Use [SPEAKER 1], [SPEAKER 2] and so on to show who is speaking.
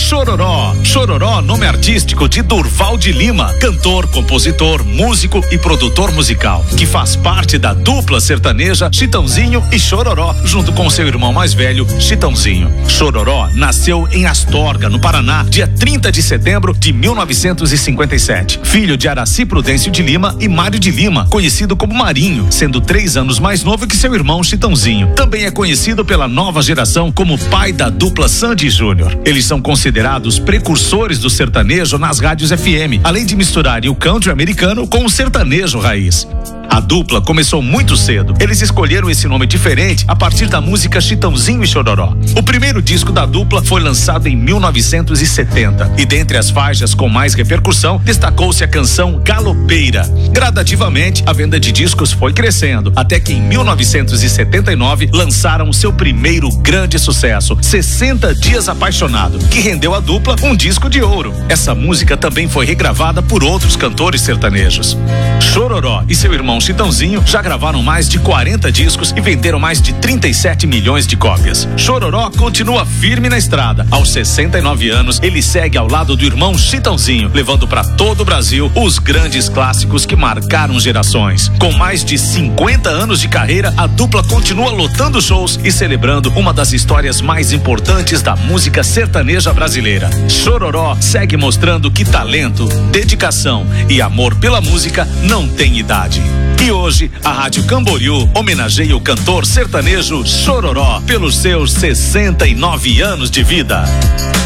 [SPEAKER 1] Chororó. Chororó, nome artístico de Durval de Lima, cantor, compositor, músico e produtor musical, que faz parte da dupla sertaneja Chitãozinho e Chororó, junto com seu irmão mais velho, Chitãozinho. Chororó nasceu em Astorga, no Paraná, dia 30 de setembro de 1957. Filho de Araci Prudêncio de Lima e Mário de Lima, conhecido como Marinho, sendo 3 anos mais novo que seu irmão Chitãozinho. Também é conhecido pela nova geração como pai da dupla Sandy e Júnior. Eles são considerados precursores do sertanejo nas rádios FM, além de misturarem o country americano com o sertanejo raiz. A dupla começou muito cedo. Eles escolheram esse nome diferente a partir da música Chitãozinho e Chororó. O primeiro disco da dupla foi lançado em 1970 e dentre as faixas com mais repercussão destacou-se a canção Galopeira. Gradativamente, a venda de discos foi crescendo, até que em 1979 lançaram seu primeiro grande sucesso, 60 Dias Apaixonado, que rendeu à dupla um disco de ouro. Essa música também foi regravada por outros cantores sertanejos. Chororó e seu irmão Chitãozinho já gravaram mais de 40 discos e venderam mais de 37 milhões de cópias. Chororó continua firme na estrada. Aos 69 anos, ele segue ao lado do irmão Chitãozinho, levando para todo o Brasil os grandes clássicos que marcaram gerações. Com mais de 50 anos de carreira, a dupla continua lotando shows e celebrando uma das histórias mais importantes da música sertaneja brasileira. Chororó segue mostrando que talento, dedicação e amor pela música não tem idade. E hoje, a Rádio Camboriú homenageia o cantor sertanejo Chororó pelos seus 69 anos de vida.